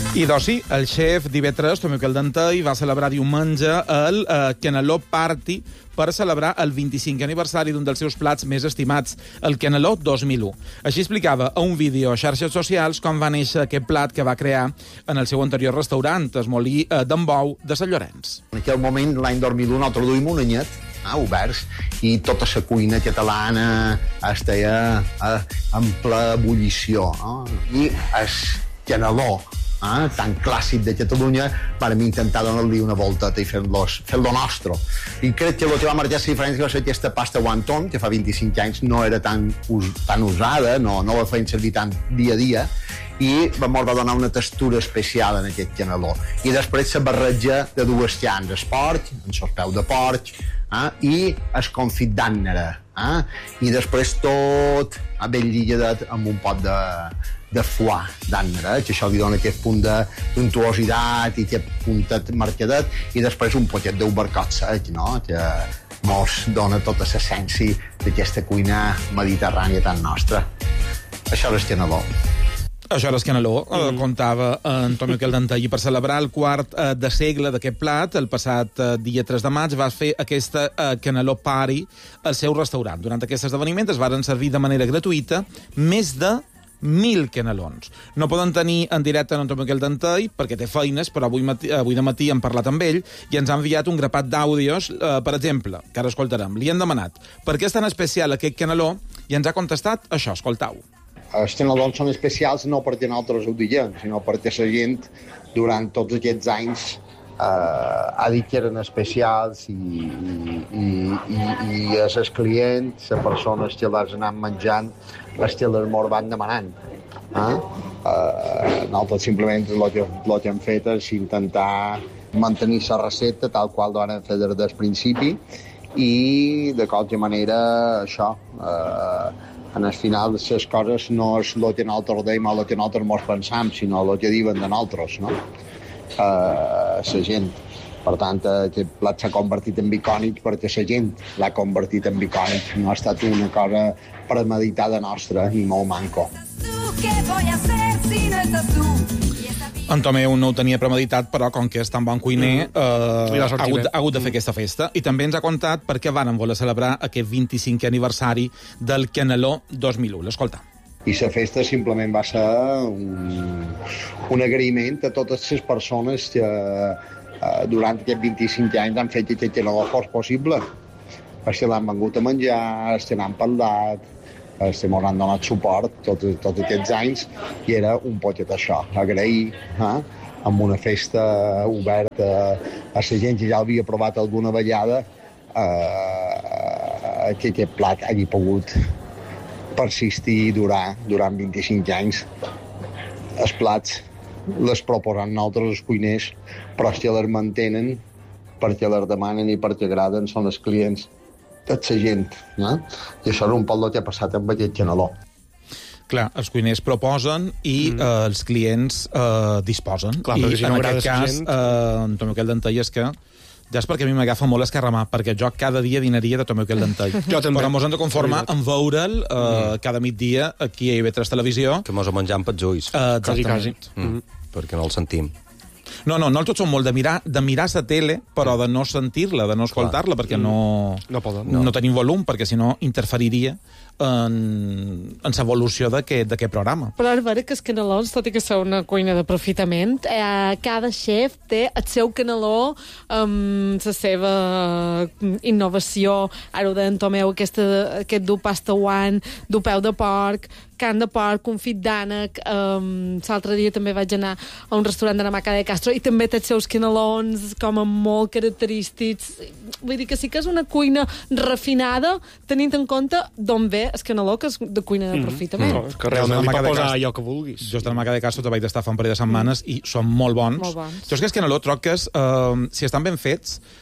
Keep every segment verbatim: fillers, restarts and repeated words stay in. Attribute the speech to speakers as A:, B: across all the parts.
A: I doncs sí, el xef d'I V tres, Tomeu Caldentey, va celebrar diumenge el eh, Caneló Party per celebrar el vint-i-cinquè aniversari d'un dels seus plats més estimats, el Caneló dos mil u. Així explicava a un vídeo a xarxes socials com va néixer aquest plat que va crear en el seu anterior restaurant, el Molí eh, d'en Bou de Sant Llorenç.
B: En aquell moment, l'any dos mil u, nosaltres duim un anyet, ah, oberts, i tota la cuina catalana estava eh, en ple ebullició. Eh? I el Caneló, Ah, tan clàssic de Catalunya, vam intentar donar-li una volteta i fer-lo fer nostre. I crec que el que va marcar la diferència va ser aquesta pasta wonton, que fa vint-i-cinc anys no era tan, us, tan usada, no, no la feien servir tant dia a dia, i va donar una textura especial en aquest caneló. I després la barreja de dues llans, el porc, el sospeu de porc, eh, i el confit d'ànnera. Eh? I després tot ben lligadet amb un pot de, de foie d'ànnera, que això li dona aquest punt d'untuositat i aquest puntet marcadet, i després un poquet d'ubercot sec, no? Que mos dona tota l'essència d'aquesta cuina mediterrània tan nostra. Això és caneló.
A: Això era el Caneló, mm. contava en Tomeu Caldentey, i per celebrar el quart eh, de segle d'aquest plat, el passat eh, dia tres de maig, va fer aquesta eh, Caneló Party al seu restaurant. Durant aquest esdeveniment es varen servir de manera gratuïta més de mil canelons. No poden tenir en directe en Tomeu Caldentey perquè té feines, però avui, matí, avui de matí hem parlat amb ell i ens ha enviat un grapat d'àudios, eh, per exemple, que ara escoltarem. Li han demanat per què és tan especial aquest caneló i ens ha contestat això, escoltau.
B: Els canelons són especials no perquè nosaltres ho diguem, sinó perquè la gent, durant tots aquests anys, eh, ha dit que eren especials i, i, i, i els clients, les persones que les anan menjant, les que les mos van demanant. Eh? Eh, nosaltres simplement el que, el que hem fet és intentar mantenir la recepta tal qual ho vam fer des del principi i, de qualque manera, això... Eh, en el final les coses no és el que nosaltres deim o el que nosaltres mos pensam, sinó el que diuen de nosaltres, no? Uh, la gent. Per tant, aquest plat s'ha convertit en icònic perquè la gent l'ha convertit en icònic. No ha estat una cosa premeditada nostra ni molt manco.
A: En Tomeu no ho tenia premeditat, però com que és tan bon cuiner, eh, ha, hagut, ha hagut de fer aquesta festa. I també ens ha contat per què van voler celebrar aquest vint-i-cinquè aniversari del Caneló dos mil u. L'escolta.
B: I la festa simplement va ser un, un agraïment a totes les persones que eh, durant aquests vint-i-cinc anys han fet que aquest Caneló fos possible. Els que l'han vengut a menjar, els que n'han parlat, els que m'han donat suport tots, tots aquests anys, i era un poquet això, agrair, eh? amb una festa oberta a la gent que ja havia provat alguna vegada, eh, que aquest plat hagi pogut persistir i durar durant vint-i-cinc anys. Els plats les proposen nosaltres, els cuiners, però els que les mantenen, perquè les demanen i perquè agraden, són els clients. Tota la gent, eh? I això és un poc el que ha passat amb aquest caneló.
A: Clar, els cuiners proposen i mm. eh, els clients eh, disposen.
C: Clar,
A: I
C: si
A: en
C: no
A: aquest cas,
C: gent...
A: eh, en Tomeu Caldentey, és que ja és perquè a mi m'agafa molt escarramar, perquè jo cada dia dinaria de Tomeu Caldentey.
C: Jo també.
A: Però mos hem de conformar amb veure'l eh, mm. cada migdia aquí a I V tres Televisió.
D: Que mos ho menjam pels ulls.
A: Eh,
C: quasi, quasi.
D: Mm. Mm. Perquè no el sentim.
A: No, no, nosaltres som molt de mirar de mirar la tele, però de no sentir-la, de no escoltar-la, perquè no,
C: no, poden,
A: no. no tenim volum, perquè si no interferiria en, en l'evolució d'aquest programa.
E: Però és vera que els canelons, tot i que són una cuina d'aprofitament, eh, cada xef té el seu caneló amb la seva innovació. Ara ho deia en Tomeu, aquesta, aquest dur pasta one, dur peu de porc, carn de porc, confit d'ànec. Um, L'altre dia també vaig anar a un restaurant de Namaca de Castro i també té els seus canelons com a molt característics. Vull dir que sí que és una cuina refinada, tenint en compte d'on ve el caneló, que és de cuina d'aprofitament.
C: Mm. No, que realment li pot posar allò que vulguis.
A: Jo de Namaca de Castro te vaig estar fa un parell de setmanes mm. i són molt bons.
E: Molt bons.
A: Jo és que el caneló troc que és, uh, si estan ben fets,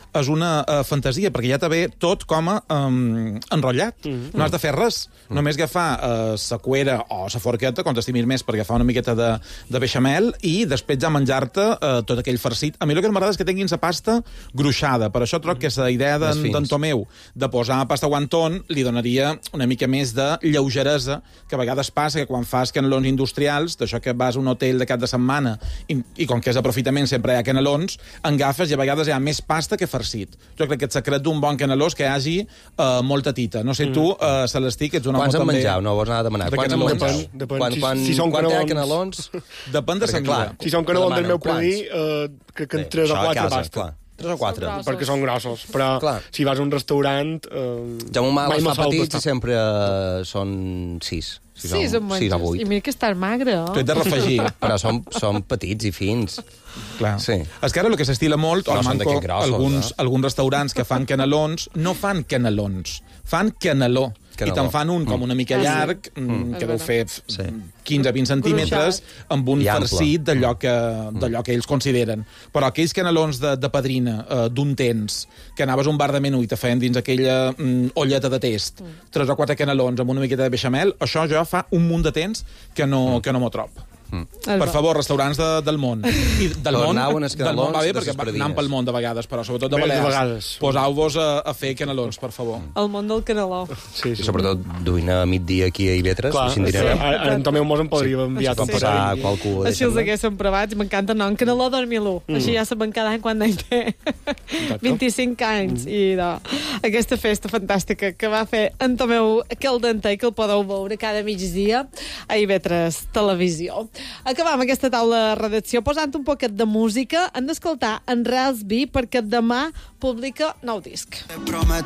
A: és una uh, fantasia, perquè ja te ve tot com a um, enrotllat. Mm -hmm. No has de fer res. Mm -hmm. Només agafar uh, sa cuera o sa forqueta, com t'estimis més, per agafar una miqueta de, de beixamel i després ja menjar-te uh, tot aquell farcit. A mi el que m'agrada és que tinguin sa pasta gruixada. Per això troc que la idea d'en Tomeu de posar pasta guantón li donaria una mica més de lleugeresa, que a vegades passa que quan fas canelons industrials, d'això que vas a un hotel de cap de setmana i, i com que és aprofitament sempre hi ha canelons, engafes i a vegades hi ha més pasta que farcit. Jo crec que el secret d'un bon caneló és que hi hagi uh, molta tita. No sé tu, uh, Celestí, que ets un home
D: també... Quants en
A: també...
D: mengeu? No ho vols anar a demanar. Quants en mengeu?
C: Depèn, depèn.
D: Quan,
C: Si-
D: quan,
C: si són
D: quan hi ha
C: canelons-
D: canelons...
A: Depèn de sa
D: Perquè, clar,
A: mida.
C: Si són canelons del meu
D: Demanen
C: predí, eh, crec que en tres o
D: això a
C: quatre
D: casa,
C: basta.
D: clar. Tres o quatre.
E: Són grossos.
C: Perquè són grossos. Però
D: Clar.
C: si vas a un restaurant... Eh,
D: Jaume Mal
C: mai
D: els
C: me'l
D: fa
C: sol
D: petits
C: tastar.
D: i sempre uh, són sis. Si
E: Sí, són
D: sis o
E: monjos.
D: vuit.
E: I mira que estàs magre, oh?
A: Tu ets de refegir.
D: Però són, són petits i fins.
A: Clar.
D: Sí.
A: És que ara el que s'estila molt,
D: Però
A: al
D: són
A: manco,
D: d'aquests grossos,
A: alguns,
D: eh?
A: alguns restaurants que fan canelons, no fan canelons, fan caneló.
D: Caneló.
A: I te'n fan un com una mica
E: Ah, sí.
A: llarg, mm. que
E: És
A: deu
E: veritat.
A: fer
D: Sí.
A: quinze a vint centímetres, amb un
D: I ample.
A: farcit d'allò que, d'allò que ells consideren. Però aquells canelons de, de padrina, eh, d'un temps, que anaves a un bar de menú i te feien dins aquella mm, olleta de test, tres o quatre canelons amb una miqueta de beixamel, això jo fa un munt de temps que no, que no m'ho trob. Per favor, restaurants de, del món. I del món,
D: Tornau en els
A: del món va bé,
D: canelons de
A: perquè
D: ses pardines.
A: anant pel món de vegades, però sobretot de
C: Bé, de
A: Balears.
C: vegades.
A: Posau-vos a, a fer canelons, per favor.
E: El món del caneló.
C: Sí,
D: I
C: sí.
D: sobretot duint a migdia aquí a Ivetres,
C: Clar,
D: us indicarem.
C: sí. Ara en Tomeu mos en podria enviar
D: Quan
C: tot
E: Sí.
C: per
D: passar
C: ahí.
D: qualcú...
E: Així els haguéssim provats, m'encanta, no? En caneló dos mil u. Mm. Així ja saben cada any quan ell té vint-i-cinc anys. Mm. I no, aquesta festa fantàstica que va fer en Tomeu Caldenter, que el podeu veure cada migdia a I V tres Televisió. Acabam aquesta taula de redacció posant un poquet de música. Han d'escoltar en Raspy perquè demà publica nou disc.
F: Te prometo